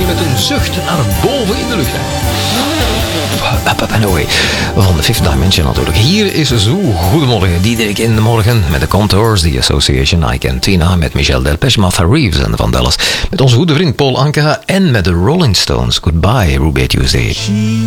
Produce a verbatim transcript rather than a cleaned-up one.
met een zucht naar boven in de lucht. Up, up and away. Van de Fifth Dimension natuurlijk. Hier is Zo. Goedemorgen, Diederik in de morgen. Met de Contours, The Association, Ike en Tina. Met Michel Delpech, Martha Reeves en Van Dallas. Met onze goede vriend Paul Anka. En met de Rolling Stones. Goodbye, Ruby Tuesday.